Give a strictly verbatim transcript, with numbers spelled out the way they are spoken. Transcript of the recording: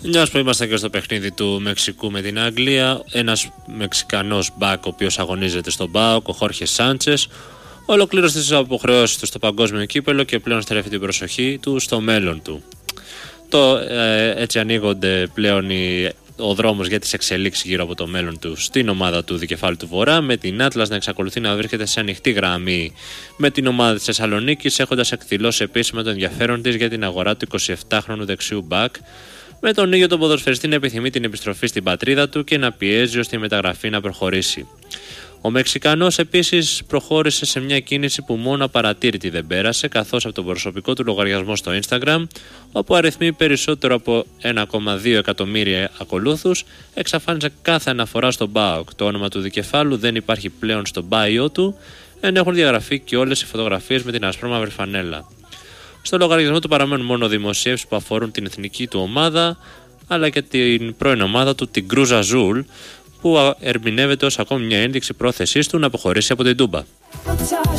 Μιας που είμαστε και στο παιχνίδι του Μεξικού με την Αγγλία, ένας Μεξικανός μπακ ο οποίος αγωνίζεται στον ΠΑΟΚ, ο Χόρχε Σάντσες, ολοκλήρωσε τις αποχρεώσεις του στο παγκόσμιο κύπελο και πλέον στρέφει την προσοχή του στο μέλλον του. Το, ε, έτσι ανοίγονται πλέον οι, ο δρόμος για τις εξελίξεις γύρω από το μέλλον του στην ομάδα του Δικεφάλου του Βορρά, με την Άτλας να εξακολουθεί να βρίσκεται σε ανοιχτή γραμμή με την ομάδα της Θεσσαλονίκης, έχοντας εκδηλώσει επίσημα το ενδιαφέρον της για την αγορά του εικοσιεπτάχρονου δεξιού μπακ, με τον ίδιο τον ποδοσφαιριστή να επιθυμεί την επιστροφή στην πατρίδα του και να πιέζει ώστε η μεταγραφή να προχωρήσει. Ο Μεξικανός επίσης προχώρησε σε μια κίνηση που μόνο απαρατήρητη δεν πέρασε, καθώς από τον προσωπικό του λογαριασμό στο Instagram, όπου αριθμεί περισσότερο από ένα κόμμα δύο εκατομμύρια ακολούθους, εξαφάνισε κάθε αναφορά στον ΠΑΟΚ. Το όνομα του Δικεφάλου δεν υπάρχει πλέον στο bio του, ενώ έχουν διαγραφεί και όλες οι φωτογραφίες με την ασπρόμαυρη φανέλα. Στο λογαριασμό του παραμένουν μόνο δημοσίευσεις που αφορούν την εθνική του ομάδα, αλλά και την πρώην ομάδα του, την Cruz Azul, που ερμηνεύεται ως ακόμη μια ένδειξη πρόθεσής του να αποχωρήσει από την Τούμπα.